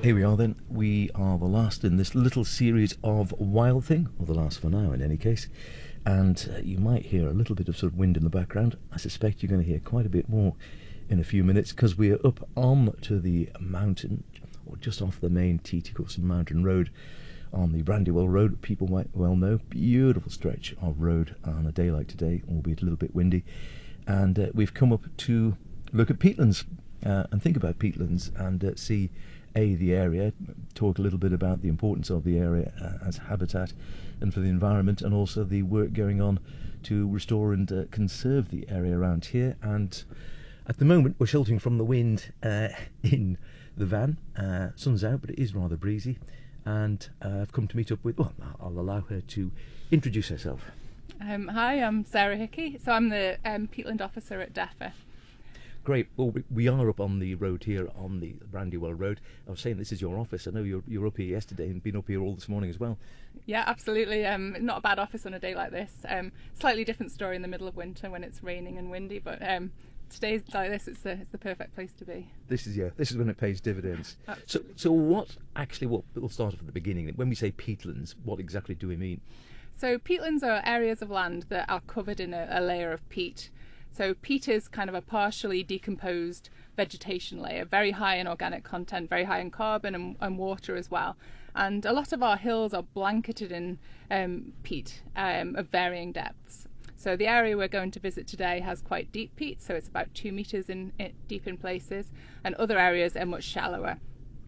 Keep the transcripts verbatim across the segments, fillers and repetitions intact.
Here we are then. We are the last in this little series of Wild Thing, or the last for now in any case. And uh, you might hear a little bit of sort of wind in the background. I suspect you're going to hear quite a bit more in a few minutes, because we're up on to the mountain, or just off the main T T Coulson Mountain Road on the Brandywell Road. People might well know. Beautiful stretch of road on a day like today, albeit a little bit windy. And uh, we've come up to look at peatlands uh, and think about peatlands and uh, see A, the area, talk a little bit about the importance of the area uh, as habitat and for the environment, and also the work going on to restore and uh, conserve the area around here. And at the moment we're sheltering from the wind uh, in the van. Uh, sun's out, but it is rather breezy, and uh, I've come to meet up with, well, I'll allow her to introduce herself. Um, hi, I'm Sarah Hickey, so I'm the um, peatland officer at DEFRA. Great. Well, we, we are up on the road here, on the Brandywell Road. I was saying this is your office. I know you're, you're up here yesterday and been up here all this morning as well. Yeah, absolutely. Um, not a bad office on a day like this. Um, slightly different story in the middle of winter when it's raining and windy, but um, today's like this, it's the, it's the perfect place to be. This is, yeah, this is when it pays dividends. So, Absolutely. so what actually, what, we'll start off at the beginning. When we say peatlands, what exactly do we mean? So peatlands are areas of land that are covered in a, a layer of peat. So peat is kind of a partially decomposed vegetation layer, very high in organic content, very high in carbon and, and water as well. And a lot of our hills are blanketed in um, peat um, of varying depths. So the area we're going to visit today has quite deep peat, so it's about two metres in, in, deep in places, and other areas are much shallower.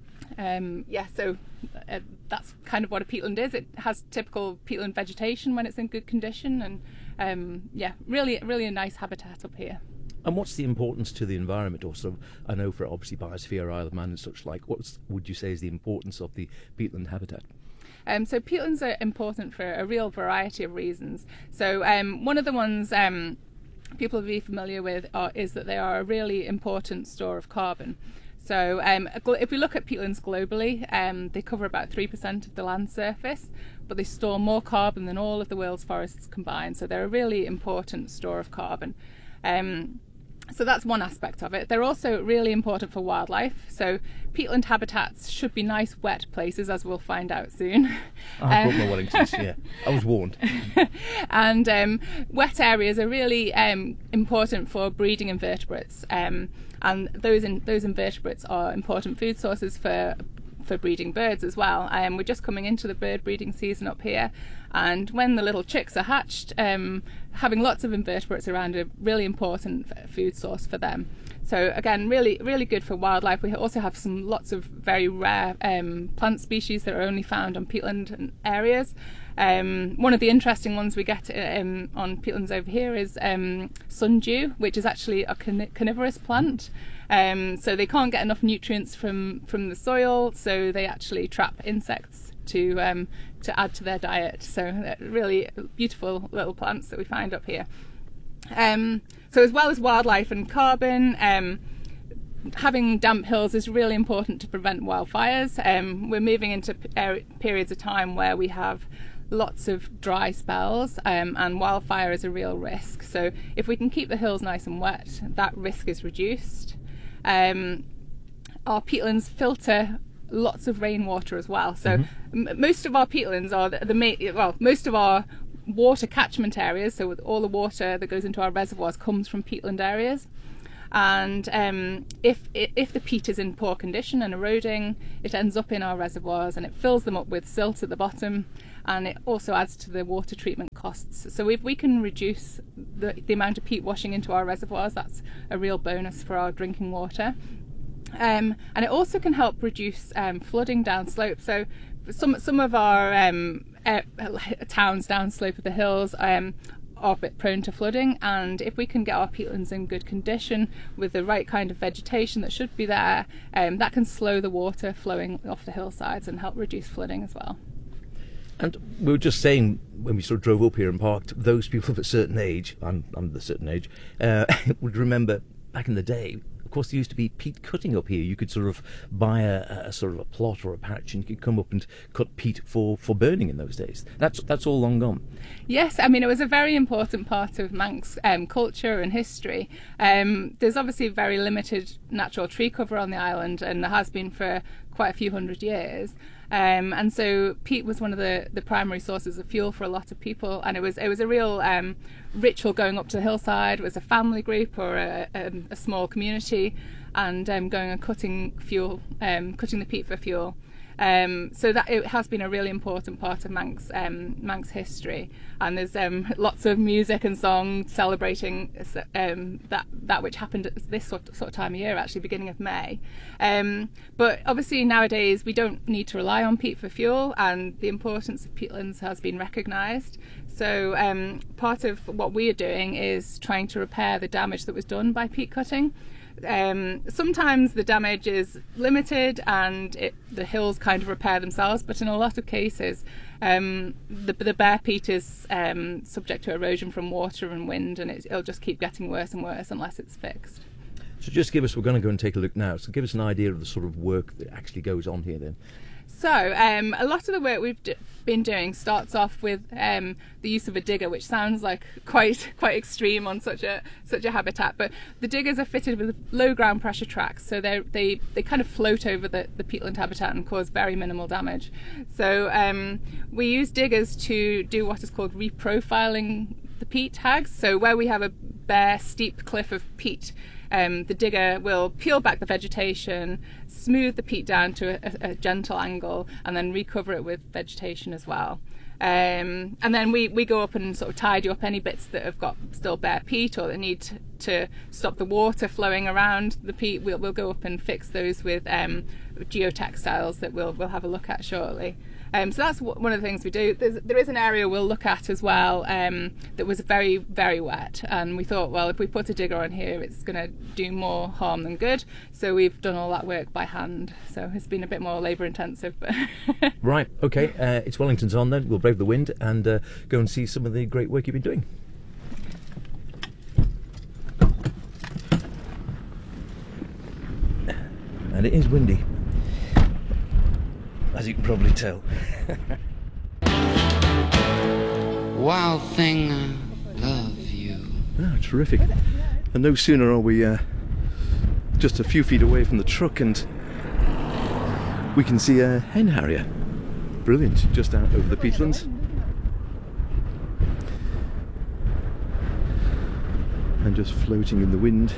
Um, yeah, so uh, that's kind of what a peatland is. It has typical peatland vegetation when it's in good condition, and um, yeah, really, really a nice habitat up here. And what's the importance to the environment, or sort of, I know for obviously Biosphere, Isle of Man and such like, what would you say is the importance of the peatland habitat? Um, so peatlands are important for a real variety of reasons. So um, one of the ones um, people will be familiar with are, is that they are a really important store of carbon. So um, if we look at peatlands globally, um, they cover about three percent of the land surface, but they store more carbon than all of the world's forests combined. So they're a really important store of carbon. Um, so that's one aspect of it. They're also really important for wildlife. So peatland habitats should be nice wet places, as we'll find out soon. I brought my Wellingtons, yeah. I was warned. And um, wet areas are really um, important for breeding invertebrates. Um, and those in, those invertebrates are important food sources for for breeding birds as well. Um, we're just coming into the bird breeding season up here, and when the little chicks are hatched, um, having lots of invertebrates around are a really important food source for them. So again, really, really good for wildlife. We also have some lots of very rare um, plant species that are only found on peatland areas. Um, one of the interesting ones we get um, on peatlands over here is um, sundew, which is actually a carnivorous plant. Um, so they can't get enough nutrients from, from the soil, so they actually trap insects to um, to add to their diet. So really beautiful little plants that we find up here. Um, so as well as wildlife and carbon, um, having damp hills is really important to prevent wildfires. Um, we're moving into p- periods of time where we have lots of dry spells, um, and wildfire is a real risk. So if we can keep the hills nice and wet, that risk is reduced. Um, our peatlands filter lots of rainwater as well. So mm-hmm. m- most of our peatlands are the, the main, well, most of our water catchment areas, so with all the water that goes into our reservoirs comes from peatland areas. And um, if if the peat is in poor condition and eroding, it ends up in our reservoirs and it fills them up with silt at the bottom, and it also adds to the water treatment costs. So if we can reduce the, the amount of peat washing into our reservoirs, that's a real bonus for our drinking water. Um, and it also can help reduce um, flooding downslope. So some some of our um, uh, towns downslope of the hills um, are a bit prone to flooding, and if we can get our peatlands in good condition with the right kind of vegetation that should be there, um, that can slow the water flowing off the hillsides and help reduce flooding as well. And we were just saying when we sort of drove up here and parked, those people of a certain age, I'm, I'm of a certain age, uh, would remember back in the day, of course, there used to be peat cutting up here. You could sort of buy a, a sort of a plot or a patch, and you could come up and cut peat for, for burning in those days. That's that's all long gone. Yes, I mean, it was a very important part of Manx um, culture and history. Um, there's obviously very limited natural tree cover on the island, and there has been for quite a few hundred years. Um, and so peat was one of the, the primary sources of fuel for a lot of people, and it was it was a real um, ritual going up to the hillside. It was a family group or a, a, a small community, and um, going and cutting fuel, um, cutting the peat for fuel. Um, so that it has been a really important part of Manx um, Manx history, and there's um, lots of music and song celebrating um, that that which happened at this sort, sort of time of year, actually beginning of May. Um, but obviously nowadays we don't need to rely on peat for fuel, and the importance of peatlands has been recognised. So um, part of what we are doing is trying to repair the damage that was done by peat cutting. Um, sometimes the damage is limited and it, the hills kind of repair themselves, but in a lot of cases um, the, the bare peat is um, subject to erosion from water and wind, and it, it'll just keep getting worse and worse unless it's fixed. So just give us, we're going to go and take a look now, so give us an idea of the sort of work that actually goes on here then. So um, a lot of the work we've d- been doing starts off with um, the use of a digger, which sounds like quite quite extreme on such a such a habitat. But the diggers are fitted with low ground pressure tracks, so they they they kind of float over the, the peatland habitat and cause very minimal damage. So um, we use diggers to do what is called reprofiling the peat hags. So where we have a bare steep cliff of peat, Um, the digger will peel back the vegetation, smooth the peat down to a, a gentle angle, and then recover it with vegetation as well. Um, and then we, we go up and sort of tidy up any bits that have got still bare peat or that need to, to stop the water flowing around the peat. We'll, we'll go up and fix those with um, geotextiles that we'll, we'll have a look at shortly. Um, so that's w- one of the things we do. There's, there is an area we'll look at as well um, that was very, very wet, and we thought, well, if we put a digger on here, it's going to do more harm than good. So we've done all that work by hand. So it's been a bit more labour intensive. But Right, okay, uh, it's Wellington's on then. We'll brave the wind and uh, go and see some of the great work you've been doing. And it is windy, as you can probably tell. Wild thing, I love you. Ah, terrific. And no sooner are we uh, just a few feet away from the truck and we can see a hen harrier. Brilliant, just out over the peatlands. And just floating in the wind.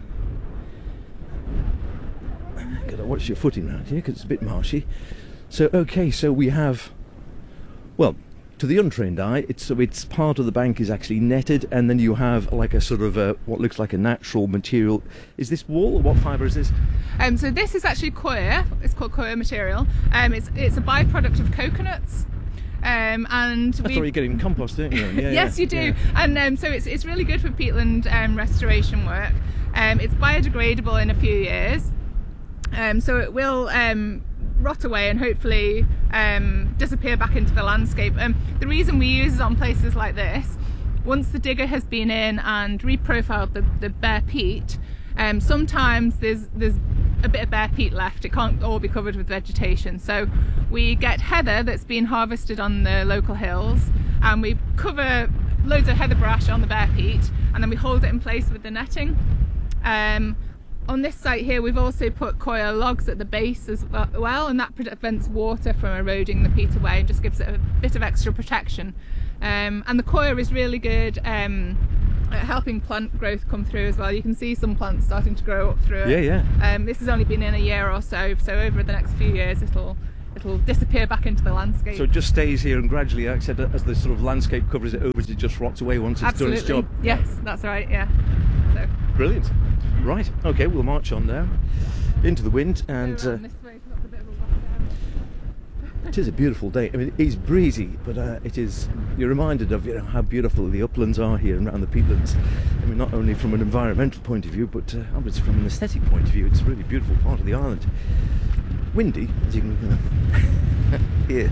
Gotta watch your footing around here because it's a bit marshy. So okay, so we have, well, to the untrained eye, it's so it's part of the bank is actually netted, and then you have like a sort of a, what looks like a natural material. Is this wool, or what fibre is this? Um, so this is actually coir. It's called coir material. Um, it's it's a byproduct of coconuts. Um, and I thought you were getting compost, don't you? Yeah, yes, yeah, you do. yeah. And um, so it's it's really good for peatland um, restoration work. Um, it's biodegradable in a few years, um, so it will um, rot away and hopefully um, disappear back into the landscape. Um, the reason we use it on places like this, once the digger has been in and reprofiled the, the bare peat, um, sometimes there's there's a bit of bare peat left. It can't all be covered with vegetation, so we get heather that's been harvested on the local hills, and we cover loads of heather brush on the bare peat, and then we hold it in place with the netting. Um, on this site here we've also put coir logs at the base as well, and that prevents water from eroding the peat away and just gives it a bit of extra protection. Um, and the coir is really good um, at helping plant growth come through as well. You can see some plants starting to grow up through it. Yeah, yeah. Um, this has only been in a year or so, so over the next few years it'll it'll disappear back into the landscape. So it just stays here, and gradually, like I said, as the sort of landscape covers it over, it just rots away once it's Absolutely. done its job. Yes, that's right. Yeah. So. Brilliant. Right. Okay, we'll march on now into the wind, and Go uh, around this way, so that's a bit of a walk down. it is a beautiful day. I mean, it is breezy, but uh, it is. You're reminded of, you know, how beautiful the uplands are here and around the peatlands. I mean, not only from an environmental point of view, but uh, obviously from an aesthetic point of view, it's a really beautiful part of the island. Windy, as you can uh, hear.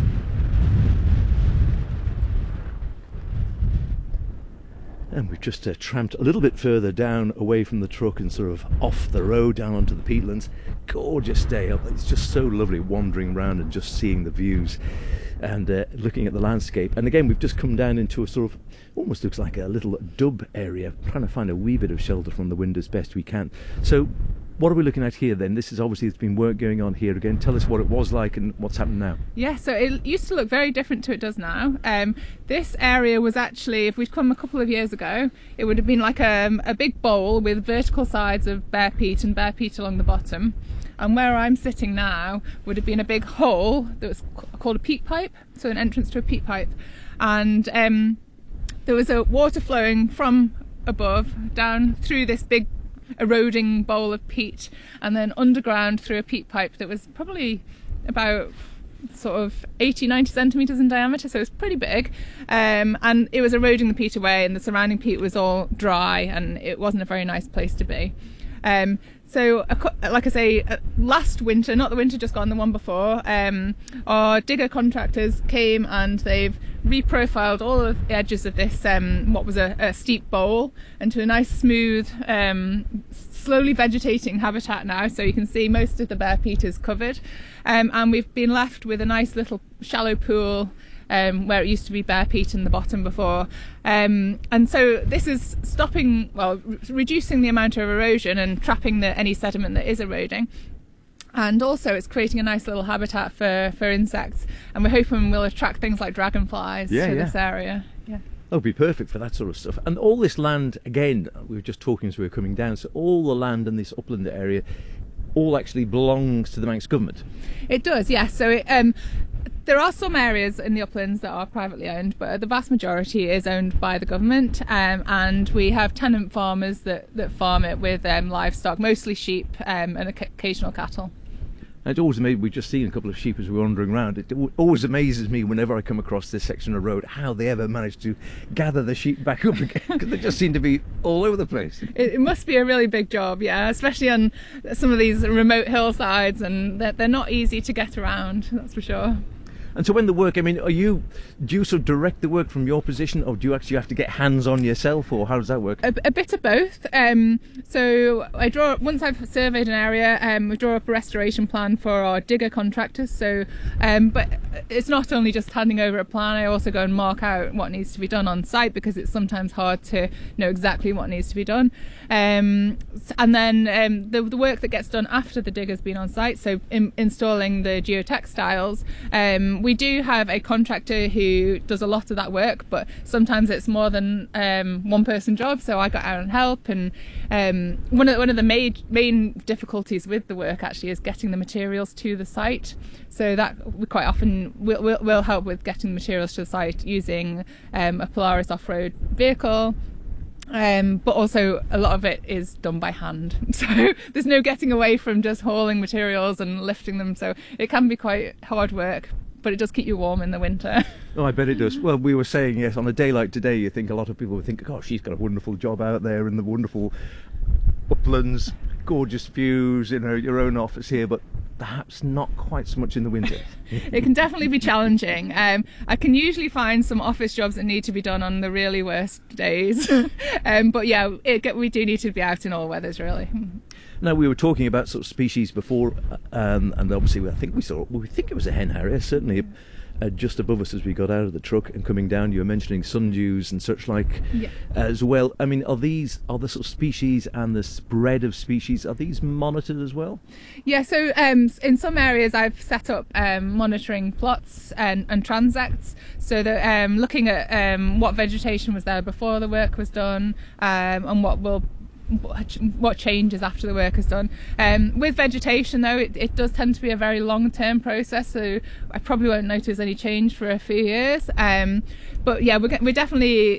And we've just uh, tramped a little bit further down away from the truck and sort of off the road down onto the peatlands. Gorgeous day up. It's just so lovely wandering around and just seeing the views and uh, looking at the landscape. And again, we've just come down into a sort of, almost looks like a little dub area, trying to find a wee bit of shelter from the wind as best we can. So what are we looking at here then? This is obviously, there's been work going on here again. Tell us what it was like and what's happened now. Yeah, so it used to look very different to it does now. Um, this area was actually, if we'd come a couple of years ago, it would have been like a, a big bowl with vertical sides of bare peat and bare peat along the bottom. And where I'm sitting now would have been a big hole that was called a peat pipe, so an entrance to a peat pipe. And um, there was a water flowing from above down through this big eroding bowl of peat, and then underground through a peat pipe that was probably about sort of eighty, ninety centimetres in diameter, so it was pretty big, um, and it was eroding the peat away, and the surrounding peat was all dry, and it wasn't a very nice place to be. Um, so, like I say, last winter, not the winter just gone, the one before, um, our digger contractors came and they've reprofiled all of the edges of this, um, what was a, a steep bowl, into a nice smooth, um, slowly vegetating habitat now. So you can see most of the bare peat is covered, um, and we've been left with a nice little shallow pool Um, where it used to be bare peat in the bottom before, um, and so this is stopping, well, re- reducing the amount of erosion and trapping the, any sediment that is eroding, and also it's creating a nice little habitat for, for insects, and we're hoping we'll attract things like dragonflies yeah, to yeah. this area. Yeah. That would be perfect for that sort of stuff. And all this land, again, we were just talking as we were coming down, so all the land in this upland area all actually belongs to the Manx government. It does, yes. So it, um, there are some areas in the uplands that are privately owned, but the vast majority is owned by the government, um, and we have tenant farmers that, that farm it with um, livestock, mostly sheep um, and occasional cattle. And it always amazes, we've just seen a couple of sheep as we were wandering around. It always amazes me whenever I come across this section of road how they ever manage to gather the sheep back up again, because they just seem to be all over the place. It, it must be a really big job, yeah, especially on some of these remote hillsides, and they're, they're not easy to get around, that's for sure. And so when the work, I mean, are you, do you sort of direct the work from your position, or do you actually have to get hands on yourself, or how does that work? A, a bit of both. Um, so I draw, once I've surveyed an area, um, we draw up a restoration plan for our digger contractors. So, um, but it's not only just handing over a plan, I also go and mark out what needs to be done on site, because it's sometimes hard to know exactly what needs to be done. Um, and then um, the, the work that gets done after the digger's been on site, so in, installing the geotextiles, um, we do have a contractor who does a lot of that work, but sometimes it's more than um, one person job, so I got out and help. And um, one of one of the main main difficulties with the work actually is getting the materials to the site. So that we quite often will will will help with getting the materials to the site using um, a Polaris off-road vehicle. Um, but also a lot of it is done by hand, so there's no getting away from just hauling materials and lifting them, so it can be quite hard work, but it does keep you warm in the winter. Oh, I bet it does. Well, we were saying, yes, on a day like today, you think a lot of people would think, oh, she's got a wonderful job out there in the wonderful uplands, gorgeous views in her, your own office here, but perhaps not quite so much in the winter. It can definitely be challenging. Um, I can usually find some office jobs that need to be done on the really worst days. um, but yeah, it, we do need to be out in all weathers, really. Now, we were talking about sort of species before, um, and obviously I think we saw, we think it was a hen harrier, certainly uh, just above us as we got out of the truck and coming down. You were mentioning sundews and such like, yeah. as well. I mean, are these, are the sort of species and the spread of species, are these monitored as well? Yeah, so um, in some areas I've set up um, monitoring plots and, and transects, so that um, looking at um, what vegetation was there before the work was done, um, and what will what changes after the work is done. Um, with vegetation though, it, it does tend to be a very long-term process, so I probably won't notice any change for a few years. Um, but yeah, we're, we're definitely